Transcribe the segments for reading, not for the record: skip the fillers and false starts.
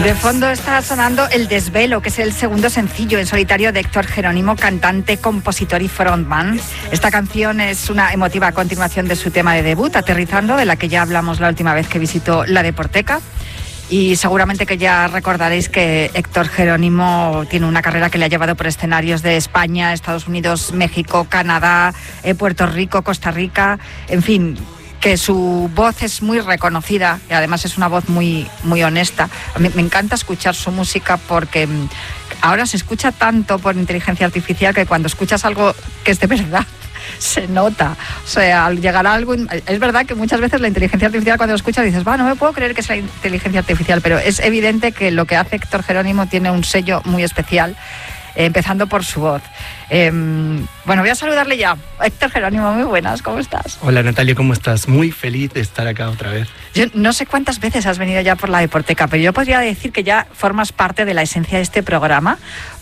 De fondo está sonando El Desvelo, que es el segundo sencillo en solitario de Héctor Jerónimo, cantante, compositor y frontman. Esta canción es una emotiva continuación de su tema de debut, Aterrizando, de la que ya hablamos la última vez que visitó la Deporteca. Y seguramente que ya recordaréis que Héctor Jerónimo tiene una carrera que le ha llevado por escenarios de España, Estados Unidos, México, Canadá, Puerto Rico, Costa Rica, en fin, que su voz es muy reconocida y además es una voz muy, muy honesta. A mí me encanta escuchar su música porque ahora se escucha tanto por inteligencia artificial que cuando escuchas algo que es de verdad, se nota. O sea, al llegar a algo, es verdad que muchas veces la inteligencia artificial cuando lo escuchas dices, no me puedo creer que es la inteligencia artificial, pero es evidente que lo que hace Héctor Jerónimo tiene un sello muy especial, empezando por su voz. Bueno, voy a saludarle ya. Héctor Jerónimo, muy buenas, ¿cómo estás? Hola Natalia, ¿cómo estás? Muy feliz de estar acá otra vez. Yo no sé cuántas veces has venido ya por la Deporteca, pero yo podría decir que ya formas parte de la esencia de este programa,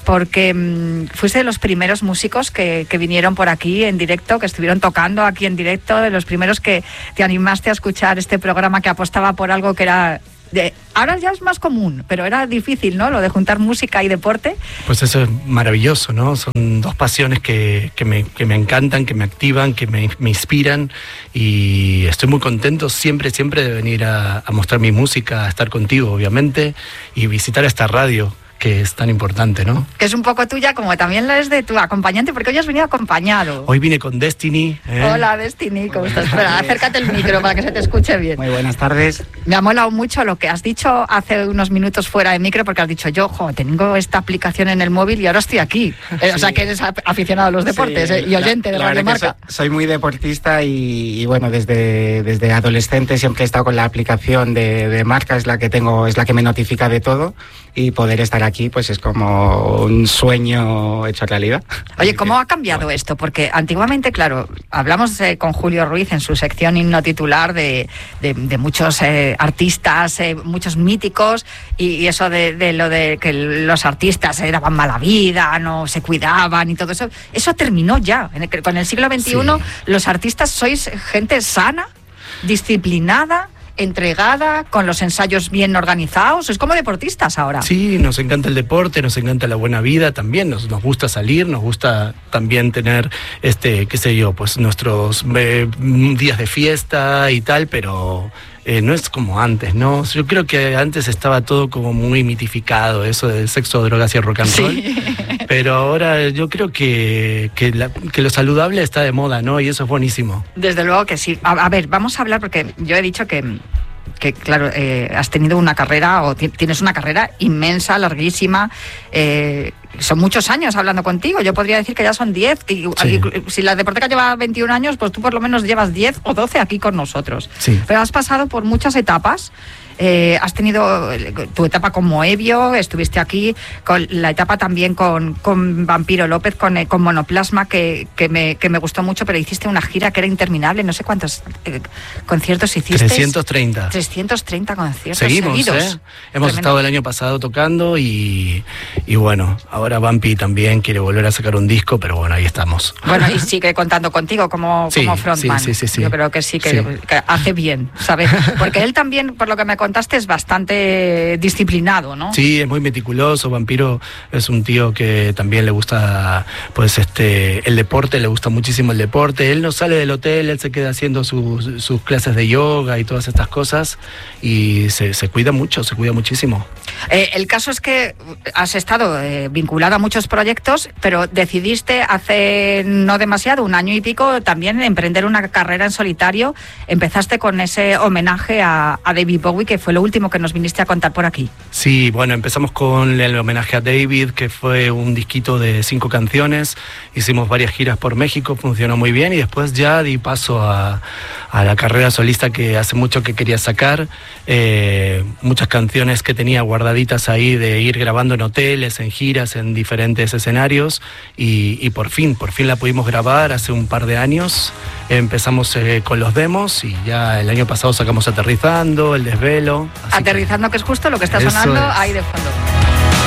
porque fuiste de los primeros músicos que vinieron por aquí en directo, que estuvieron tocando aquí en directo, de los primeros que te animaste a escuchar este programa que apostaba por algo que era... ahora ya es más común, pero era difícil, ¿no? Lo de juntar música y deporte. Pues eso es maravilloso, ¿no? Son dos pasiones que me encantan, que me activan, que me inspiran, y estoy muy contento siempre de venir a mostrar mi música, a estar contigo, obviamente, y visitar esta radio, que es tan importante, ¿no? Que es un poco tuya, como también la es de tu acompañante, porque hoy has venido acompañado. Hoy vine con Destiny. Hola, Destiny, ¿cómo estás? Espera, acércate el micro para que se te escuche bien. Muy buenas tardes. Me ha molado mucho lo que has dicho hace unos minutos fuera de micro, porque has dicho, tengo esta aplicación en el móvil y ahora estoy aquí. Sí. O sea, que eres aficionado a los deportes, sí, y oyente de Radio Marca. Soy muy deportista y bueno, desde adolescente siempre he estado con la aplicación de Marca, es la que me notifica de todo, y poder estar aquí pues es como un sueño hecho realidad. Oye, ¿cómo ha cambiado esto? Porque antiguamente, claro, hablamos con Julio Ruiz en su sección himno titular de muchos artistas, muchos míticos, y eso de lo de que los artistas daban mala vida, no se cuidaban y todo eso. Eso terminó ya. Con el siglo XXI, sí. Los artistas sois gente sana, disciplinada, entregada, con los ensayos bien organizados. Es como deportistas ahora. Sí, nos encanta el deporte, nos encanta la buena vida también, nos gusta salir, nos gusta también tener pues nuestros días de fiesta y tal, pero no es como antes, ¿no? Yo creo que antes estaba todo como muy mitificado, eso del sexo, drogas y rock and roll. Sí. Pero ahora yo creo que lo saludable está de moda, ¿no? Y eso es buenísimo. Desde luego que sí. A ver, vamos a hablar, porque yo he dicho que claro, has tenido una carrera, o tienes una carrera inmensa, larguísima. Son muchos años hablando contigo. Yo podría decir que ya son 10. Sí. Si la Deporteca lleva 21 años, pues tú por lo menos llevas 10 o 12 aquí con nosotros. Sí. Pero has pasado por muchas etapas. Has tenido tu etapa con Moebio, estuviste aquí, con la etapa también con Vampiro López, con Monoplasma, que me gustó mucho, pero hiciste una gira que era interminable. No sé cuántos conciertos hiciste. 330. 330 conciertos seguidos. Hemos Tremendo. Estado el año pasado tocando y bueno, ahora Vampi también quiere volver a sacar un disco, pero bueno, ahí estamos. Bueno, y sigue contando contigo como frontman. Sí. Yo creo que sí, que hace bien, ¿sabes? Porque él también, por lo que me contaste, es bastante disciplinado, ¿no? Sí, es muy meticuloso. Vampiro es un tío que también le gusta, pues el deporte, le gusta muchísimo el deporte. Él no sale del hotel, él se queda haciendo sus clases de yoga y todas estas cosas, y se cuida mucho, se cuida muchísimo. El caso es que has estado vinculado a muchos proyectos, pero decidiste hace no demasiado, 1 año y pico, también emprender una carrera en solitario. Empezaste con ese homenaje a David Bowie, que fue lo último que nos viniste a contar por aquí. Sí, bueno, empezamos con el homenaje a David, que fue un disquito de 5 canciones. Hicimos varias giras por México, funcionó muy bien, y después ya di paso a la carrera solista que hace mucho que quería sacar. Muchas canciones que tenía guardaditas ahí, de ir grabando en hoteles, en giras, en diferentes escenarios, y por fin la pudimos grabar hace un par de años. Empezamos con los demos, y ya el año pasado sacamos Aterrizando, El Desvelo. Aterrizando, que es justo lo que está sonando ahí de fondo.